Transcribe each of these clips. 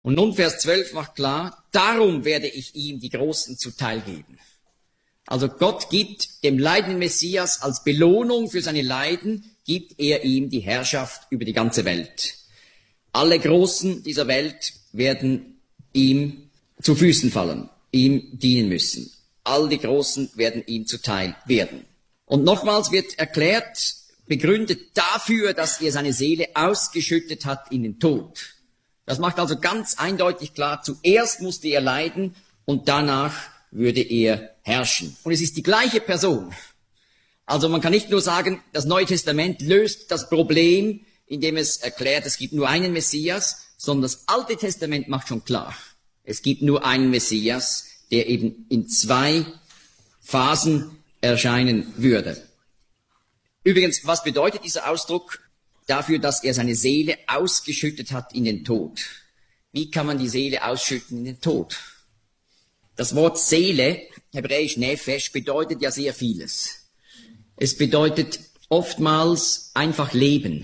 Und nun Vers 12 macht klar, darum werde ich ihm die Großen zuteil geben. Also Gott gibt dem leidenden Messias als Belohnung für seine Leiden, gibt er ihm die Herrschaft über die ganze Welt. Alle Großen dieser Welt werden ihm zu Füßen fallen, ihm dienen müssen. All die Großen werden ihm zuteil werden. Und nochmals wird erklärt, begründet dafür, dass er seine Seele ausgeschüttet hat in den Tod. Das macht also ganz eindeutig klar, zuerst musste er leiden und danach würde er herrschen. Und es ist die gleiche Person. Also man kann nicht nur sagen, das Neue Testament löst das Problem, indem es erklärt, es gibt nur einen Messias, sondern das Alte Testament macht schon klar, es gibt nur einen Messias, der eben in 2 Phasen erscheinen würde. Übrigens, was bedeutet dieser Ausdruck dafür, dass er seine Seele ausgeschüttet hat in den Tod? Wie kann man die Seele ausschütten in den Tod? Das Wort Seele, hebräisch Nefesh, bedeutet ja sehr vieles. Es bedeutet oftmals einfach Leben.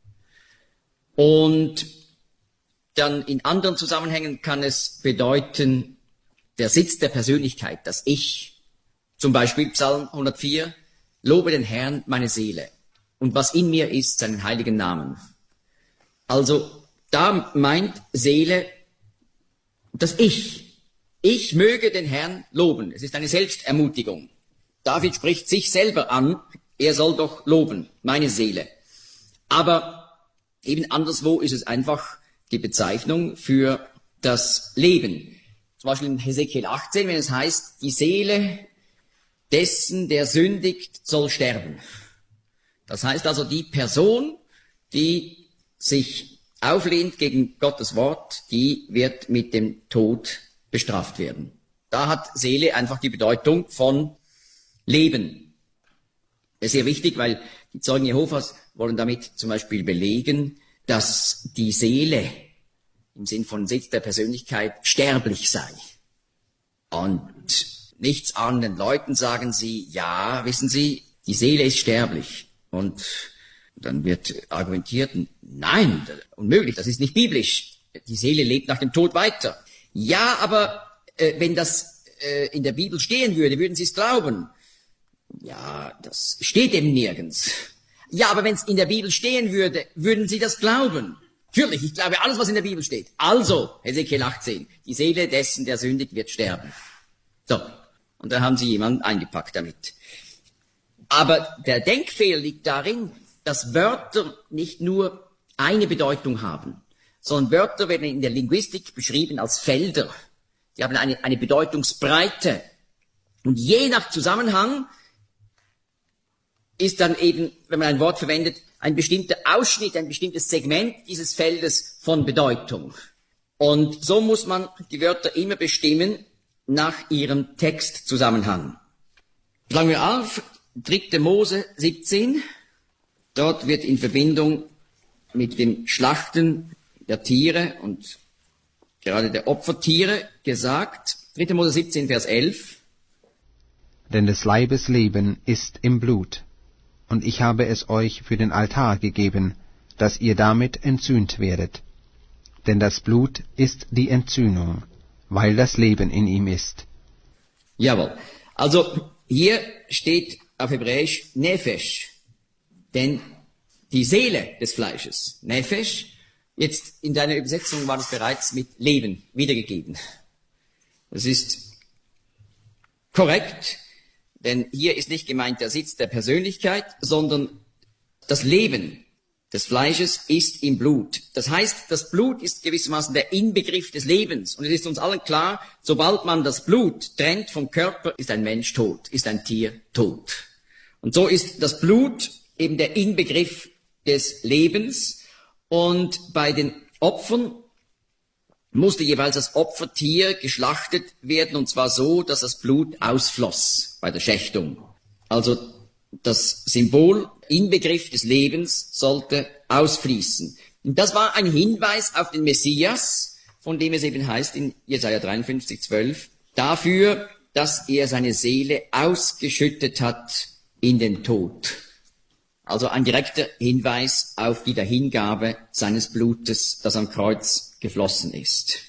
Und dann in anderen Zusammenhängen kann es bedeuten, der Sitz der Persönlichkeit, das Ich. Zum Beispiel Psalm 104, lobe den Herrn, meine Seele. Und was in mir ist, seinen heiligen Namen. Also da meint Seele das Ich. Ich möge den Herrn loben. Es ist eine Selbstermutigung. David spricht sich selber an, er soll doch loben, meine Seele. Aber eben anderswo ist es einfach die Bezeichnung für das Leben. Zum Beispiel in Hesekiel 18, wenn es heißt, die Seele dessen, der sündigt, soll sterben. Das heißt also, die Person, die sich auflehnt gegen Gottes Wort, die wird mit dem Tod bestraft werden. Da hat Seele einfach die Bedeutung von Leben. Das ist sehr wichtig, weil die Zeugen Jehovas wollen damit zum Beispiel belegen, dass die Seele im Sinn von Sitz der Persönlichkeit sterblich sei. Und nichts ahnenden Leuten sagen sie, ja, wissen Sie, die Seele ist sterblich. Und dann wird argumentiert, nein, unmöglich, das ist nicht biblisch. Die Seele lebt nach dem Tod weiter. Ja, aber wenn das in der Bibel stehen würde, würden Sie es glauben. Ja, das steht eben nirgends. Ja, aber wenn es in der Bibel stehen würde, würden Sie das glauben. Natürlich, ich glaube alles, was in der Bibel steht. Also, Hesekiel 18, die Seele dessen, der sündigt, wird sterben. So, und da haben Sie jemanden eingepackt damit. Aber der Denkfehler liegt darin, dass Wörter nicht nur eine Bedeutung haben, sondern Wörter werden in der Linguistik beschrieben als Felder. Die haben eine Bedeutungsbreite. Und je nach Zusammenhang ist dann eben, wenn man ein Wort verwendet, ein bestimmter Ausschnitt, ein bestimmtes Segment dieses Feldes von Bedeutung. Und so muss man die Wörter immer bestimmen nach ihrem Textzusammenhang. Schlagen wir auf, 3. Mose 17. Dort wird in Verbindung mit dem Schlachten der Tiere und gerade der Opfertiere gesagt, 3. Mose 17, Vers 11. Denn des Leibes Leben ist im Blut, und ich habe es euch für den Altar gegeben, dass ihr damit entsühnt werdet. Denn das Blut ist die Entsühnung, weil das Leben in ihm ist. Jawohl. Also hier steht auf Hebräisch Nefesh, denn die Seele des Fleisches, Nefesh, jetzt in deiner Übersetzung war das bereits mit Leben wiedergegeben. Das ist korrekt, denn hier ist nicht gemeint der Sitz der Persönlichkeit, sondern das Leben des Fleisches ist im Blut. Das heißt, das Blut ist gewissermaßen der Inbegriff des Lebens. Und es ist uns allen klar, sobald man das Blut trennt vom Körper, ist ein Mensch tot, ist ein Tier tot. Und so ist das Blut eben der Inbegriff des Lebens. Und bei den Opfern musste jeweils das Opfertier geschlachtet werden, und zwar so, dass das Blut ausfloss bei der Schächtung. Also das Symbol, Inbegriff des Lebens, sollte ausfließen. Und das war ein Hinweis auf den Messias, von dem es eben heißt in Jesaja 53, 12, dafür, dass er seine Seele ausgeschüttet hat in den Tod. Also ein direkter Hinweis auf die Dahingabe seines Blutes, das am Kreuz geflossen ist.